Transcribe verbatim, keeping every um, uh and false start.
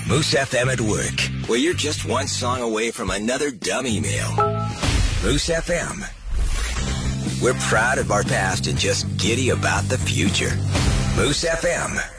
Moose F M at work, where you're just one song away from another dumb email. Moose F M. We're proud of our past and just giddy about the future. Moose F M.